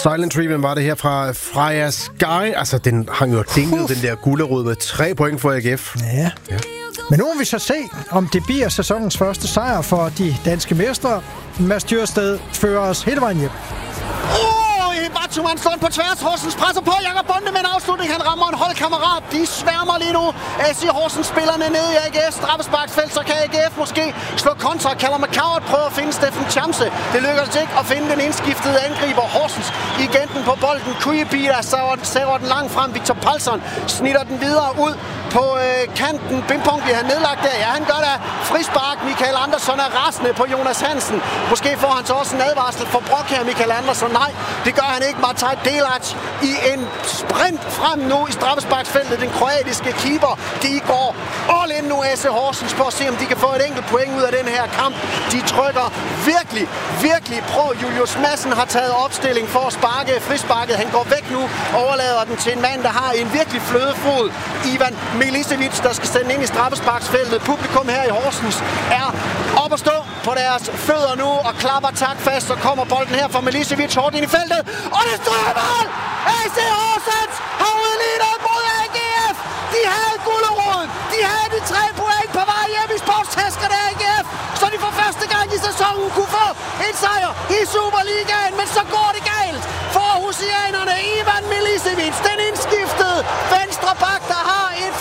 Silent Treatment var det her fra Freja Sky. Altså, den hang jo dinget, den der gulderod med 3 point for AGF. Ja. Men nu må vi så se, om det bliver sæsonens første sejr for de danske mestre. Mads Thyrsted fører os hele vejen hjem. Batsuman står på tværs. Horsens presser på. Jakob Bonde med en afslutning. Han rammer en holdkammerat. De sværmer lige nu. AC Horsens spillerne nede i AGF straffesparksfelt. Så kan AGF måske slå kontra. Kalder McCoward prøver at finde Steffen Chamse. Det lykkes ikke at finde den indskiftede angriber. Horsens igen den på bolden. Kuibi, der saver den langt frem. Victor Palsson snitter den videre ud på kanten. Bimpong bliver han nedlagt der. Ja, han gør da frispark. Michael Andersson er rasende på Jonas Hansen. Måske får han så også en advarsel for brok her, Michael Andersson. Nej, det gør han ikke. Mataj Delac i en sprint frem nu i straffesparksfeltet. Den kroatiske keeper. De går all in nu, AC Horsens, på at se, om de kan få et enkelt point ud af den her kamp. De trykker virkelig på. Julius Madsen har taget opstilling for at sparke frisparket. Han går væk nu, overlader den til en mand, der har en virkelig flødefod. Ivan Milicevic, der skal sende ind i straffesparksfeltet. Publikum her i Horsens er op at stå på deres fødder nu og klapper tak fast. Så kommer bolden her fra Milicevic hårdt ind i feltet. Og det står i mål! AC Horsens har udlignet mod AGF! De havde gulderåden! De havde de 3 point på vej hjem i sportstaskerne af AGF! Så de for første gang i sæsonen kunne få en sejr i Superligaen. Men så går det galt for Aarhusianerne. Ivan Milicevic, den indskiftede venstre bak, der har et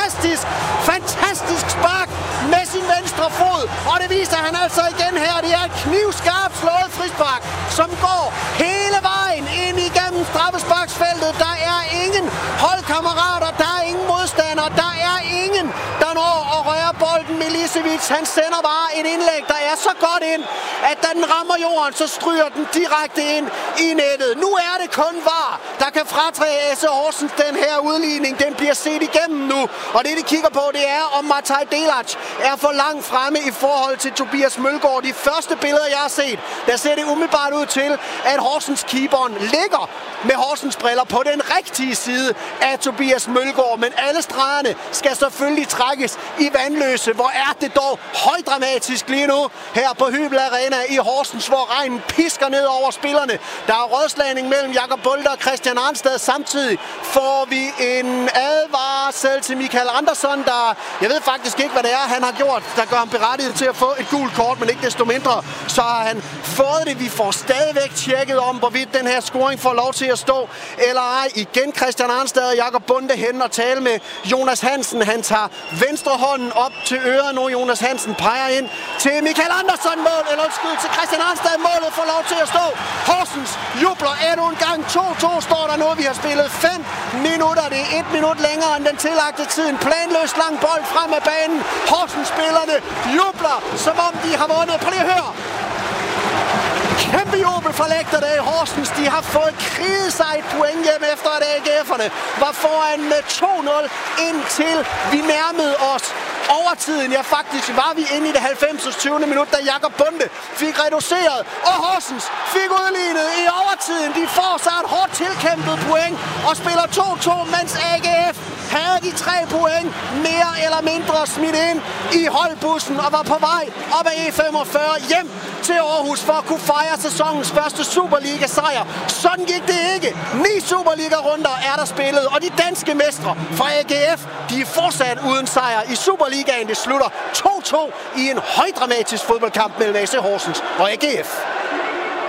fantastisk spark med sin venstre fod. Og det viser han altså igen her. Det er et knivskarpt slået frispark, som går hele vejen ind igennem straffesparksfeltet. Der er ingen holdkammerater, der er ingen modstandere, der er ingen, der når at røre bolden. Milicevic, han sender bare et indlæg, der er så godt ind, at da den rammer jorden, så stryger den direkte ind i nettet. Nu er det kun VAR, der kan fratage AC Horsens den her udligning. Den bliver set igennem nu, og det de kigger på, det er, om Mataj Delac er for langt fremme i forhold til Tobias Mølgaard. De første billeder, jeg har set, der ser det umiddelbart ud til, at Horsens keeperen ligger med Horsens briller på den rigtige side af Tobias Mølgaard. Men alle stregerne skal selvfølgelig trækkes i vandløse. Hvor er det dog højdramatisk lige nu her på Hybel Arena i Horsens, hvor regnen pisker ned over spillerne. Der er rådslagning mellem Jakob Bonde og Christian Arnstad. Samtidig får vi en advarsel til Michael Andersson, der, jeg ved faktisk ikke, hvad det er, han har gjort, der gør ham berettiget til at få et gult kort, men ikke desto mindre, så har han fået det. Vi får stadigvæk tjekket om, hvorvidt den her scoring får lov til at stå, eller ej. Igen Christian Arnstad og Jakob Bonde hen og tale med Jonas Hansen. Han tager venstre hånden op til øret nu. Jonas Hansen peger ind til Michael Andersson mål, eller undskyld, til Christian Arnstad. Målet får lov til at stå. Horsens jubler endnu en gang. 2-2 står der nu. Vi har spillet 5 minutter. Det er 1 minut længere end den tillagte tid. En planløs lang bold frem af banen. Horsens spillerne jubler, som om de har vundet. Prøv lige at høre. Kæmpe jubel for lægterne i Horsens. De har fået kriget sig et point hjem efter, at AGF'erne var foran med 2-0 indtil vi nærmede os overtiden. Ja, faktisk var vi inde i det 90. 20. minut, da Jakob Bonde fik reduceret, og Horsens fik udlignet i overtiden. De får så et hårdt tilkæmpet point og spiller 2-2, mens AGF havde de 3 point mere eller mindre smidt ind i holdbussen og var på vej op ad E45 hjem til Aarhus for at kunne fejre sæsonens første Superliga-sejr. Sådan gik det ikke. 9 Superliga-runder er der spillet, og de danske mestre fra AGF, de er fortsat uden sejr i Superligaen. Det slutter 2-2 i en højdramatisk fodboldkamp mellem AC Horsens og AGF.